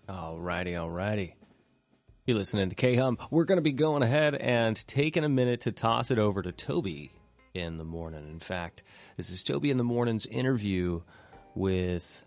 Alrighty. You're listening to K-Hum. We're going to be going ahead and taking a minute to toss it over to Toby in the morning. In fact, this is Toby in the morning's interview with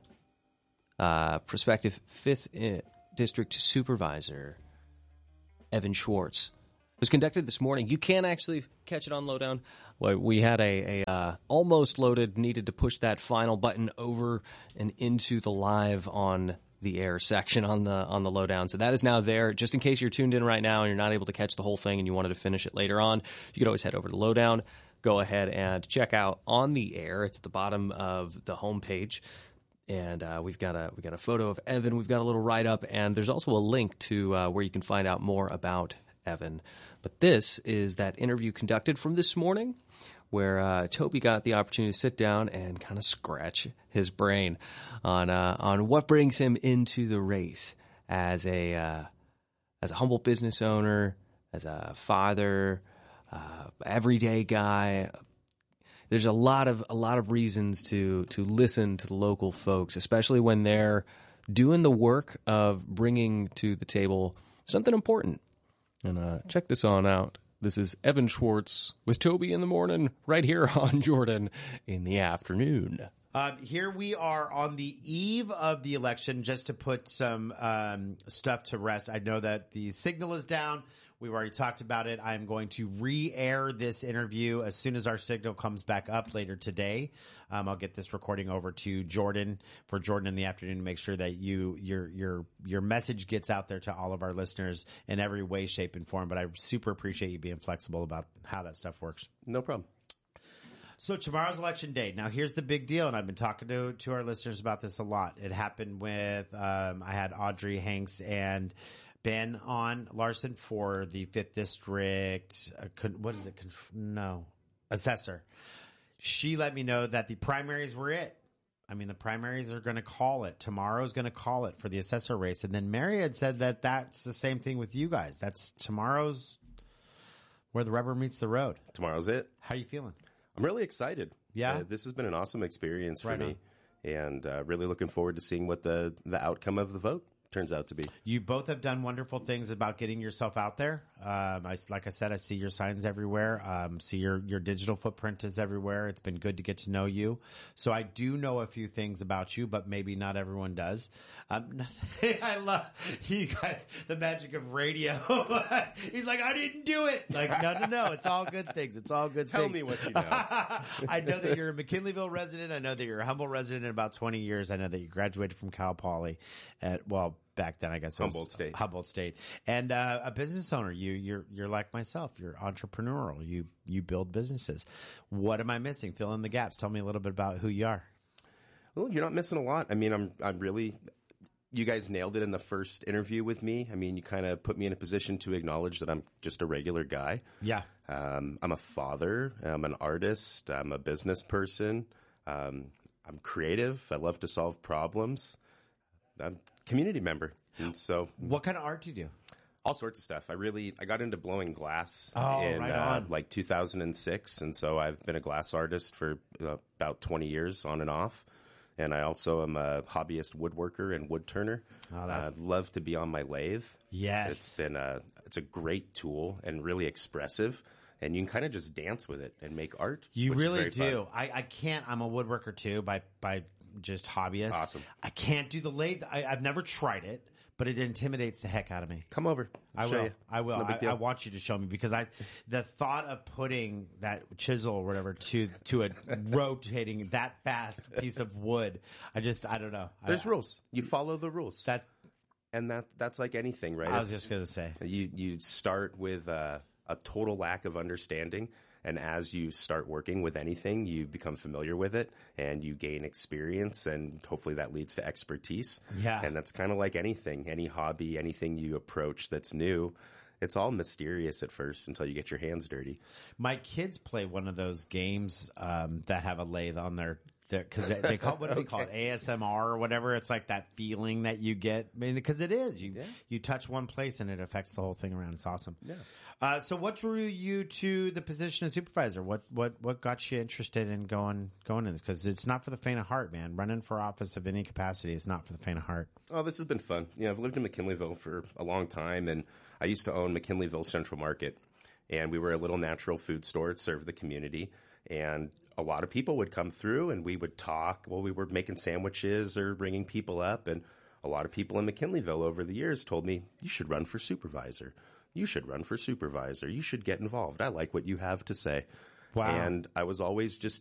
prospective 5th District Supervisor Evan Schwartz. It was conducted this morning. You can actually catch it on Lowdown. We had a almost loaded, needed to push that final button over and into the live on the air section on the Lowdown. So that is now there. Just in case you're tuned in right now and you're not able to catch the whole thing and you wanted to finish it later on, you could always head over to Lowdown. Go ahead and check out On the Air. It's at the bottom of the homepage. And we've got a photo of Evan. We've got a little write-up. And there's also a link to where you can find out more about Evan. But this is that interview conducted from this morning where Toby got the opportunity to sit down and kind of scratch his brain on what brings him into the race as a humble business owner, as a father, everyday guy. There's a lot of reasons to listen to the local folks, especially when they're doing the work of bringing to the table something important. And check this on out. This is Evan Schwartz with Toby in the morning right here on Jordan in the afternoon. Here we are on the eve of the election, just to put some stuff to rest. I know that the signal is down. We've already talked about it. I'm going to re-air this interview as soon as our signal comes back up later today. I'll get this recording over to Jordan for Jordan in the afternoon to make sure that your message gets out there to all of our listeners in every way, shape, and form. But I super appreciate you being flexible about how that stuff works. No problem. So tomorrow's election day. Now, here's the big deal, and I've been talking to our listeners about this a lot. It happened with I had Audrey Hanks and Ben on Larson for the 5th District. Assessor. She let me know that the primaries were it. I mean, the primaries are going to call it. Tomorrow's going to call it for the assessor race. And then Mary had said that that's the same thing with you guys. That's tomorrow's where the rubber meets the road. Tomorrow's it. How are you feeling? I'm really excited. Yeah. This has been an awesome experience for Right me. And really looking forward to seeing what the outcome of the vote turns out to be. You both have done wonderful things about getting yourself out there. Like I said, I see your signs everywhere. See your digital footprint is everywhere. It's been good to get to know you. So I do know a few things about you, but maybe not everyone does. I love you guys, the magic of radio. He's like, I didn't do it. Like, no. It's all good things. It's all good Tell things. me what you know. I know that you're a McKinleyville resident. I know that you're a Humboldt resident in about 20 years. I know that you graduated from Cal Poly back then, I guess it was Humboldt State, and a business owner. You're like myself. You're entrepreneurial. You build businesses. What am I missing? Fill in the gaps. Tell me a little bit about who you are. Well, you're not missing a lot. I mean, I'm really. You guys nailed it in the first interview with me. I mean, you kind of put me in a position to acknowledge that I'm just a regular guy. Yeah. I'm a father. I'm an artist. I'm a business person. I'm creative. I love to solve problems. I'm a community member. And so, what kind of art do you do? All sorts of stuff. I got into blowing glass in right on. like 2006. And so I've been a glass artist for about 20 years on and off. And I also am a hobbyist woodworker and wood turner. I love to be on my lathe. Yes. It's a great tool and really expressive. And you can kind of just dance with it and make art. You really do. I can't. I'm a woodworker too by just hobbyist. Awesome. I can't do the lathe. I've never tried it, but it intimidates the heck out of me. Come over. I Show will. you. I will. It's no big deal. I want you to show me because the thought of putting that chisel or whatever to a rotating that fast piece of wood, I don't know. There's rules. You follow the rules. That's like anything, right? I was just going to say. You start with a total lack of understanding. And as you start working with anything, you become familiar with it and you gain experience, and hopefully that leads to expertise. Yeah. And that's kind of like anything, any hobby, anything you approach that's new. It's all mysterious at first until you get your hands dirty. My kids play one of those games that have a lathe on their because they call what do they call it, ASMR or whatever. It's like that feeling that you get. I mean, because it is you touch one place and it affects the whole thing around. It's awesome. Yeah. So what drew you to the position of supervisor? What got you interested in going in this? Because it's not for the faint of heart, man. Running for office of any capacity is not for the faint of heart. Oh, this has been fun. I've lived in McKinleyville for a long time, and I used to own McKinleyville Central Market, and we were a little natural food store that served the community, and a lot of people would come through, and we would talk while we were making sandwiches or ringing people up, and a lot of people in McKinleyville over the years told me, you should run for supervisor. You should run for supervisor. You should get involved. I like what you have to say. Wow. And I was always just